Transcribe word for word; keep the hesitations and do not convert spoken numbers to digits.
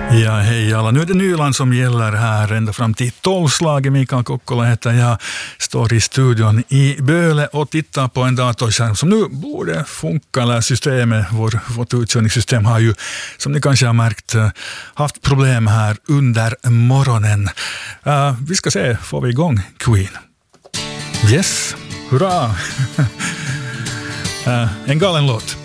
Ja hej alla, nu är det Nyland som gäller här ända fram till tolvslaget. Mikael Kokkola heter jag, står i studion i Böle och tittar på en datorskärm som nu borde funka. Eller systemet, vår, vårt utkörningssystem har ju, som ni kanske har märkt, haft problem här under morgonen. Uh, vi ska se, får vi igång Queen? Yes, hurra! uh, en galen låt.